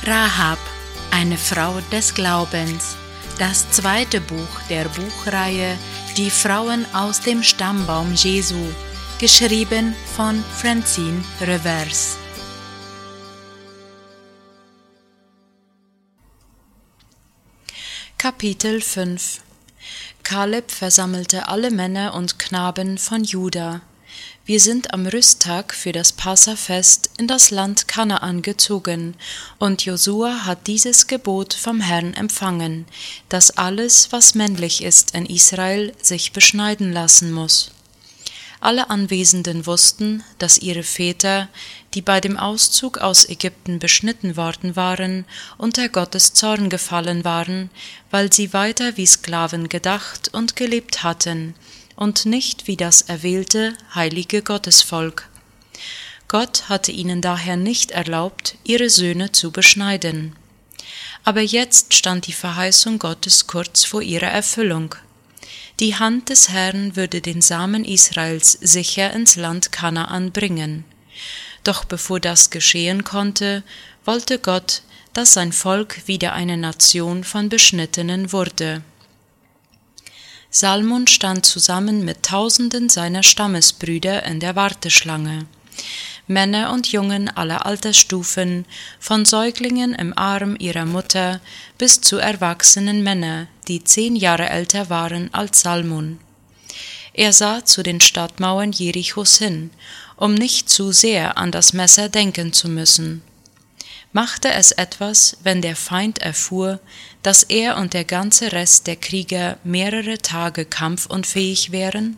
Rahab, eine Frau des Glaubens. Das zweite Buch der Buchreihe Die Frauen aus dem Stammbaum Jesu, geschrieben von Francine Revers. Kapitel 5. Kaleb versammelte alle Männer und Knaben von Juda. Wir sind am Rüsttag für das Passafest in das Land Kanaan gezogen, und Josua hat dieses Gebot vom Herrn empfangen, dass alles, was männlich ist in Israel, sich beschneiden lassen muss. Alle Anwesenden wussten, dass ihre Väter, die bei dem Auszug aus Ägypten beschnitten worden waren, unter Gottes Zorn gefallen waren, weil sie weiter wie Sklaven gedacht und gelebt hatten, und nicht wie das erwählte, heilige Gottesvolk. Gott hatte ihnen daher nicht erlaubt, ihre Söhne zu beschneiden. Aber jetzt stand die Verheißung Gottes kurz vor ihrer Erfüllung. Die Hand des Herrn würde den Samen Israels sicher ins Land Kanaan bringen. Doch bevor das geschehen konnte, wollte Gott, dass sein Volk wieder eine Nation von Beschnittenen wurde. Salmon stand zusammen mit Tausenden seiner Stammesbrüder in der Warteschlange. Männer und Jungen aller Altersstufen, von Säuglingen im Arm ihrer Mutter bis zu erwachsenen Männern, die 10 Jahre älter waren als Salmon. Er sah zu den Stadtmauern Jerichos hin, um nicht zu sehr an das Messer denken zu müssen. Machte es etwas, wenn der Feind erfuhr, dass er und der ganze Rest der Krieger mehrere Tage kampfunfähig wären?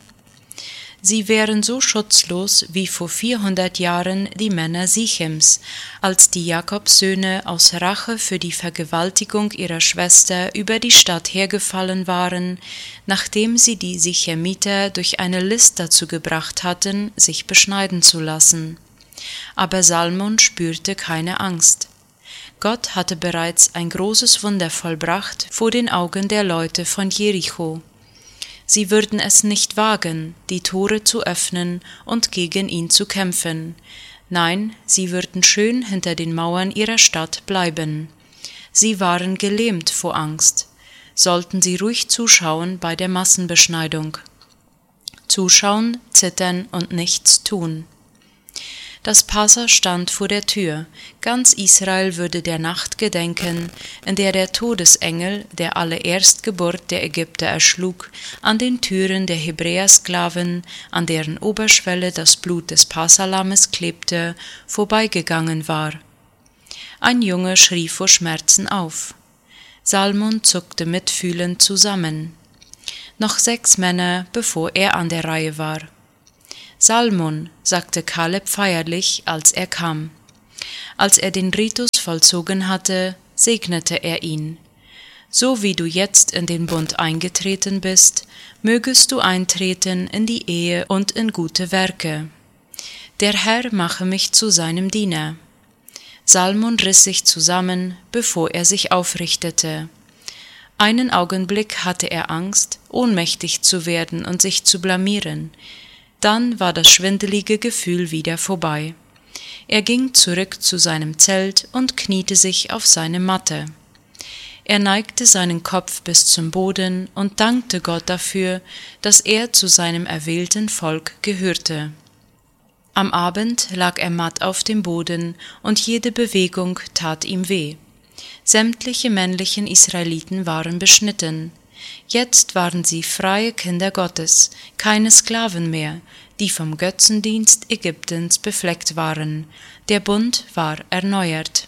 Sie wären so schutzlos wie vor 400 Jahren die Männer Sichems, als die Jakobssöhne aus Rache für die Vergewaltigung ihrer Schwester über die Stadt hergefallen waren, nachdem sie die Sichemiter durch eine List dazu gebracht hatten, sich beschneiden zu lassen. Aber Salmon spürte keine Angst. Gott hatte bereits ein großes Wunder vollbracht vor den Augen der Leute von Jericho. Sie würden es nicht wagen, die Tore zu öffnen und gegen ihn zu kämpfen. Nein, sie würden schön hinter den Mauern ihrer Stadt bleiben. Sie waren gelähmt vor Angst. Sollten sie ruhig zuschauen bei der Massenbeschneidung. Zuschauen, zittern und nichts tun. Das Passa stand vor der Tür, ganz Israel würde der Nacht gedenken, in der der Todesengel, der alle Erstgeburt der Ägypter erschlug, an den Türen der Hebräersklaven, an deren Oberschwelle das Blut des Passalammes klebte, vorbeigegangen war. Ein Junge schrie vor Schmerzen auf. Salmon zuckte mitfühlend zusammen. Noch 6 Männer, bevor er an der Reihe war. Salmon, sagte Kaleb feierlich, als er kam. Als er den Ritus vollzogen hatte, segnete er ihn. So wie du jetzt in den Bund eingetreten bist, mögest du eintreten in die Ehe und in gute Werke. Der Herr mache mich zu seinem Diener. Salmon riss sich zusammen, bevor er sich aufrichtete. Einen Augenblick hatte er Angst, ohnmächtig zu werden und sich zu blamieren. Dann war das schwindelige Gefühl wieder vorbei. Er ging zurück zu seinem Zelt und kniete sich auf seine Matte. Er neigte seinen Kopf bis zum Boden und dankte Gott dafür, dass er zu seinem erwählten Volk gehörte. Am Abend lag er matt auf dem Boden und jede Bewegung tat ihm weh. Sämtliche männlichen Israeliten waren beschnitten. Jetzt waren sie freie Kinder Gottes, keine Sklaven mehr, die vom Götzendienst Ägyptens befleckt waren. Der Bund war erneuert.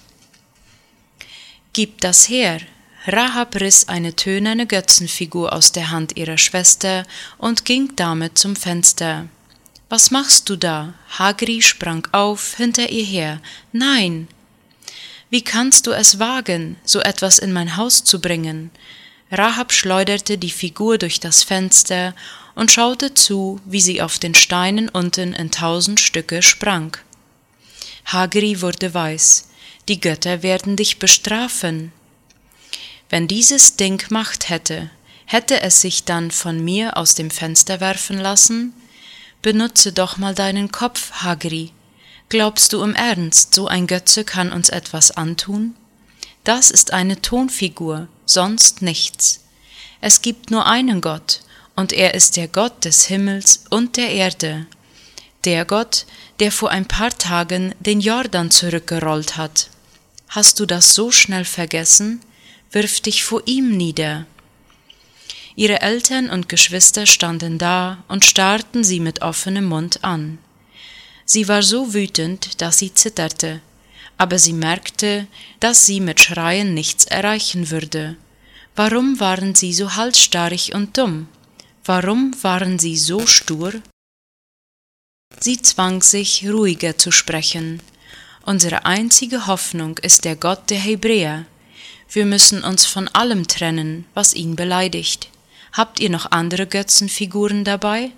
»Gib das her!« Rahab riss eine tönerne Götzenfigur aus der Hand ihrer Schwester und ging damit zum Fenster. »Was machst du da?« Hagri sprang auf, hinter ihr her. »Nein!« »Wie kannst du es wagen, so etwas in mein Haus zu bringen?« Rahab schleuderte die Figur durch das Fenster und schaute zu, wie sie auf den Steinen unten in 1000 Stücke sprang. Hagri wurde weiß. »Die Götter werden dich bestrafen.« »Wenn dieses Ding Macht hätte, hätte es sich dann von mir aus dem Fenster werfen lassen? Benutze doch mal deinen Kopf, Hagri. Glaubst du im Ernst, so ein Götze kann uns etwas antun?« Das ist eine Tonfigur, sonst nichts. Es gibt nur einen Gott, und er ist der Gott des Himmels und der Erde. Der Gott, der vor ein paar Tagen den Jordan zurückgerollt hat. Hast du das so schnell vergessen? Wirf dich vor ihm nieder. Ihre Eltern und Geschwister standen da und starrten sie mit offenem Mund an. Sie war so wütend, dass sie zitterte, aber sie merkte, dass sie mit Schreien nichts erreichen würde. Warum waren sie so halsstarrig und dumm? Warum waren sie so stur? Sie zwang sich, ruhiger zu sprechen. Unsere einzige Hoffnung ist der Gott der Hebräer. Wir müssen uns von allem trennen, was ihn beleidigt. Habt ihr noch andere Götzenfiguren dabei?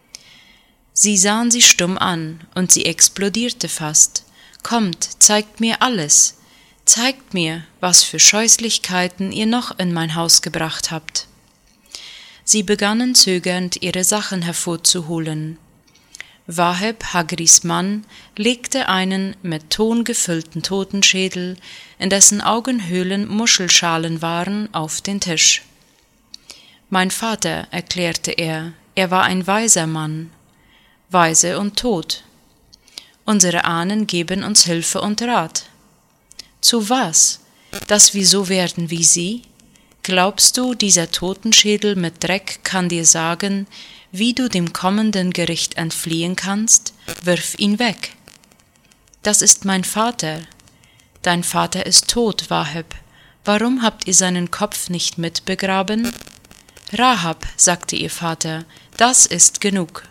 Sie sahen sie stumm an, und sie explodierte fast. Kommt, zeigt mir alles. Zeigt mir, was für Scheußlichkeiten ihr noch in mein Haus gebracht habt. Sie begannen zögernd, ihre Sachen hervorzuholen. Waheb, Hagris Mann, legte einen mit Ton gefüllten Totenschädel, in dessen Augenhöhlen Muschelschalen waren, auf den Tisch. »Mein Vater«, erklärte er war ein weiser Mann, weise und tot. Unsere Ahnen geben uns Hilfe und Rat. Zu was? Dass wir so werden wie sie? Glaubst du, dieser Totenschädel mit Dreck kann dir sagen, wie du dem kommenden Gericht entfliehen kannst? Wirf ihn weg. Das ist mein Vater. Dein Vater ist tot, Waheb. Warum habt ihr seinen Kopf nicht mitbegraben? Rahab, sagte ihr Vater, das ist genug.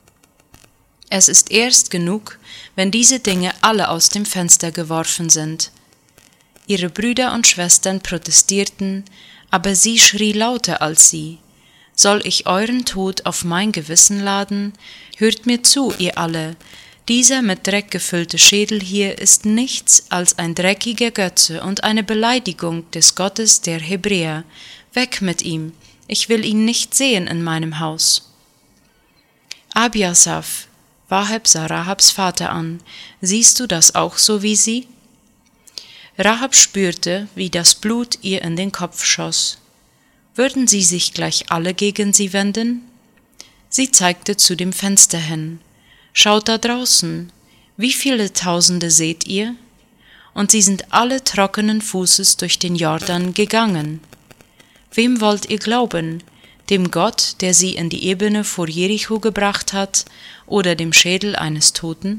Es ist erst genug, wenn diese Dinge alle aus dem Fenster geworfen sind. Ihre Brüder und Schwestern protestierten, aber sie schrie lauter als sie. Soll ich euren Tod auf mein Gewissen laden? Hört mir zu, ihr alle. Dieser mit Dreck gefüllte Schädel hier ist nichts als ein dreckiger Götze und eine Beleidigung des Gottes der Hebräer. Weg mit ihm, ich will ihn nicht sehen in meinem Haus. Abiasaph, Waheb sah Rahabs Vater an, siehst du das auch so wie sie? Rahab spürte, wie das Blut ihr in den Kopf schoss. Würden sie sich gleich alle gegen sie wenden? Sie zeigte zu dem Fenster hin. Schaut da draußen, wie viele Tausende seht ihr? Und sie sind alle trockenen Fußes durch den Jordan gegangen. Wem wollt ihr glauben? Dem Gott, der sie in die Ebene vor Jericho gebracht hat, oder dem Schädel eines Toten?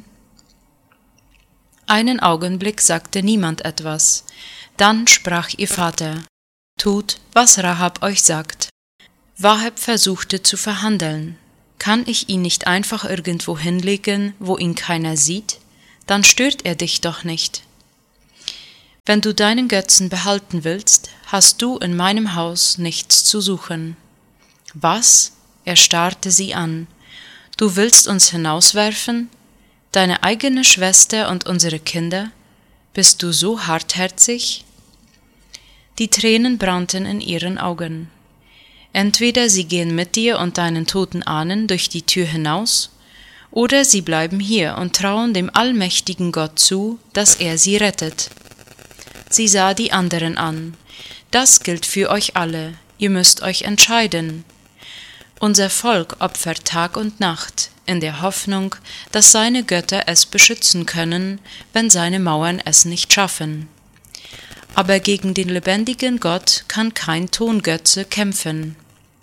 Einen Augenblick sagte niemand etwas. Dann sprach ihr Vater: Tut, was Rahab euch sagt. Waheb versuchte zu verhandeln. Kann ich ihn nicht einfach irgendwo hinlegen, wo ihn keiner sieht? Dann stört er dich doch nicht. Wenn du deinen Götzen behalten willst, hast du in meinem Haus nichts zu suchen. Was? Er starrte sie an. Du willst uns hinauswerfen? Deine eigene Schwester und unsere Kinder? Bist du so hartherzig? Die Tränen brannten in ihren Augen. Entweder sie gehen mit dir und deinen toten Ahnen durch die Tür hinaus, oder sie bleiben hier und trauen dem allmächtigen Gott zu, dass er sie rettet. Sie sah die anderen an. Das gilt für euch alle, ihr müsst euch entscheiden. Unser Volk opfert Tag und Nacht, in der Hoffnung, dass seine Götter es beschützen können, wenn seine Mauern es nicht schaffen. Aber gegen den lebendigen Gott kann kein Tongötze kämpfen.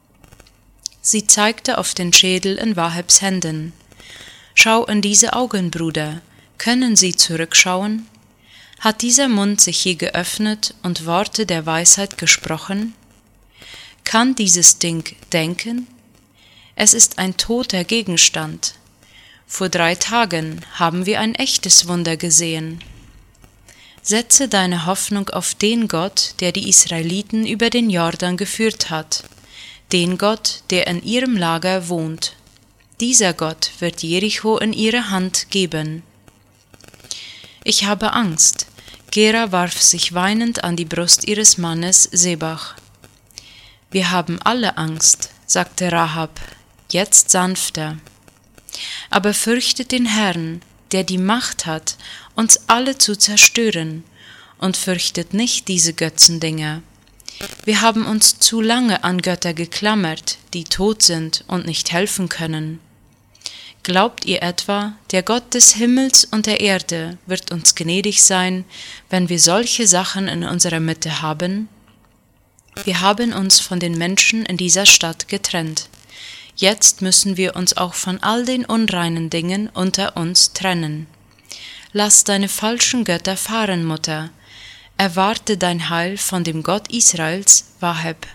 Sie zeigte auf den Schädel in Wahebs Händen. Schau in diese Augen, Bruder, können sie zurückschauen? Hat dieser Mund sich je geöffnet und Worte der Weisheit gesprochen? Kann dieses Ding denken? Es ist ein toter Gegenstand. Vor 3 Tagen haben wir ein echtes Wunder gesehen. Setze deine Hoffnung auf den Gott, der die Israeliten über den Jordan geführt hat, den Gott, der in ihrem Lager wohnt. Dieser Gott wird Jericho in ihre Hand geben. Ich habe Angst. Gera warf sich weinend an die Brust ihres Mannes Sebach. Wir haben alle Angst, sagte Rahab, jetzt sanfter. Aber fürchtet den Herrn, der die Macht hat, uns alle zu zerstören, und fürchtet nicht diese Götzendinge. Wir haben uns zu lange an Götter geklammert, die tot sind und nicht helfen können. Glaubt ihr etwa, der Gott des Himmels und der Erde wird uns gnädig sein, wenn wir solche Sachen in unserer Mitte haben? Wir haben uns von den Menschen in dieser Stadt getrennt. Jetzt müssen wir uns auch von all den unreinen Dingen unter uns trennen. Lass deine falschen Götter fahren, Mutter. Erwarte dein Heil von dem Gott Israels, Waheb.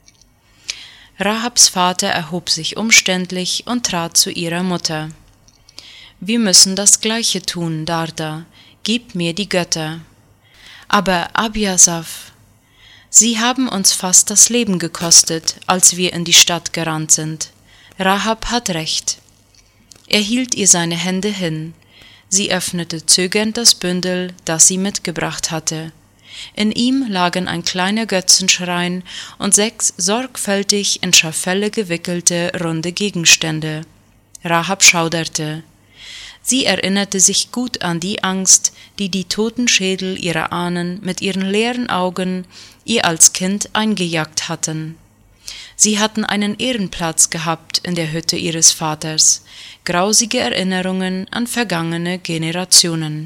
Rahabs Vater erhob sich umständlich und trat zu ihrer Mutter. Wir müssen das Gleiche tun, Darda, gib mir die Götter. Aber Abiasaf, sie haben uns fast das Leben gekostet, als wir in die Stadt gerannt sind. Rahab hat recht. Er hielt ihr seine Hände hin. Sie öffnete zögernd das Bündel, das sie mitgebracht hatte. In ihm lagen ein kleiner Götzenschrein und 6 sorgfältig in Schafelle gewickelte, runde Gegenstände. Rahab schauderte. Sie erinnerte sich gut an die Angst, die die Totenschädel ihrer Ahnen mit ihren leeren Augen ihr als Kind eingejagt hatten. Sie hatten einen Ehrenplatz gehabt in der Hütte ihres Vaters, grausige Erinnerungen an vergangene Generationen.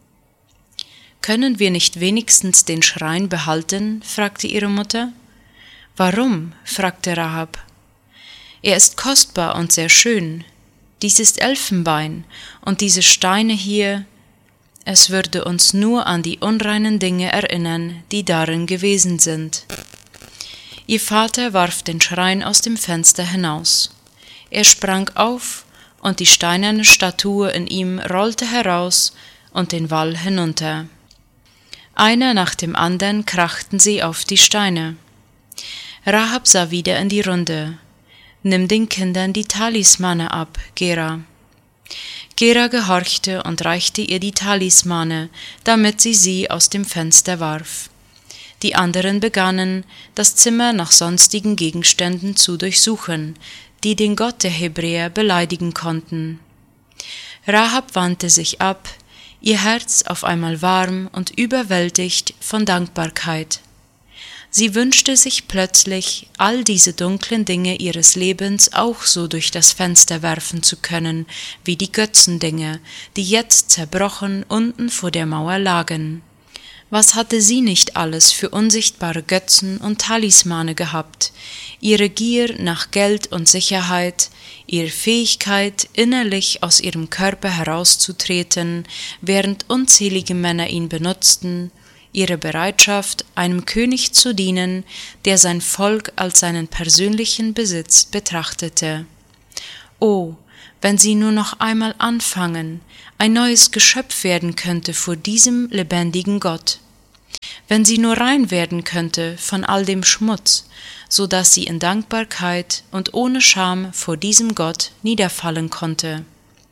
»Können wir nicht wenigstens den Schrein behalten?« fragte ihre Mutter. »Warum?« fragte Rahab. »Er ist kostbar und sehr schön. Dies ist Elfenbein, und diese Steine hier, es würde uns nur an die unreinen Dinge erinnern, die darin gewesen sind.« Ihr Vater warf den Schrein aus dem Fenster hinaus. Er sprang auf, und die steinerne Statue in ihm rollte heraus und den Wall hinunter. Einer nach dem andern krachten sie auf die Steine. Rahab sah wieder in die Runde. »Nimm den Kindern die Talismane ab, Gera.« Gera gehorchte und reichte ihr die Talismane, damit sie aus dem Fenster warf. Die anderen begannen, das Zimmer nach sonstigen Gegenständen zu durchsuchen, die den Gott der Hebräer beleidigen konnten. Rahab wandte sich ab, ihr Herz auf einmal warm und überwältigt von Dankbarkeit. Sie wünschte sich plötzlich, all diese dunklen Dinge ihres Lebens auch so durch das Fenster werfen zu können, wie die Götzendinge, die jetzt zerbrochen unten vor der Mauer lagen. Was hatte sie nicht alles für unsichtbare Götzen und Talismane gehabt? Ihre Gier nach Geld und Sicherheit, ihre Fähigkeit, innerlich aus ihrem Körper herauszutreten, während unzählige Männer ihn benutzten, ihre Bereitschaft, einem König zu dienen, der sein Volk als seinen persönlichen Besitz betrachtete. Oh, wenn sie nur noch einmal anfangen, ein neues Geschöpf werden könnte vor diesem lebendigen Gott. Wenn sie nur rein werden könnte von all dem Schmutz, so dass sie in Dankbarkeit und ohne Scham vor diesem Gott niederfallen konnte.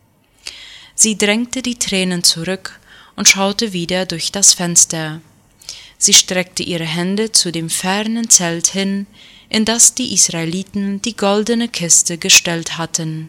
Sie drängte die Tränen zurück und schaute wieder durch das Fenster. Sie streckte ihre Hände zu dem fernen Zelt hin, in das die Israeliten die goldene Kiste gestellt hatten.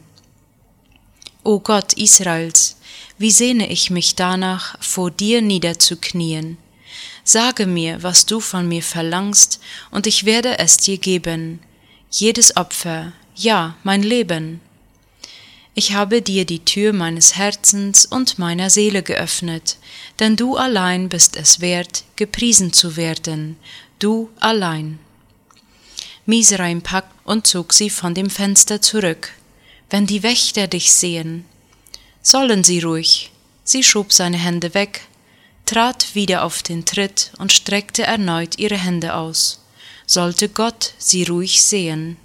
O Gott Israels, wie sehne ich mich danach, vor dir niederzuknien. Sage mir, was du von mir verlangst, und ich werde es dir geben, jedes Opfer, ja, mein Leben. Ich habe dir die Tür meines Herzens und meiner Seele geöffnet, denn du allein bist es wert, gepriesen zu werden, du allein. Misraim packte und zog sie von dem Fenster zurück. Wenn die Wächter dich sehen, sollen sie ruhig. Sie schob seine Hände weg, trat wieder auf den Tritt und streckte erneut ihre Hände aus. Sollte Gott sie ruhig sehen.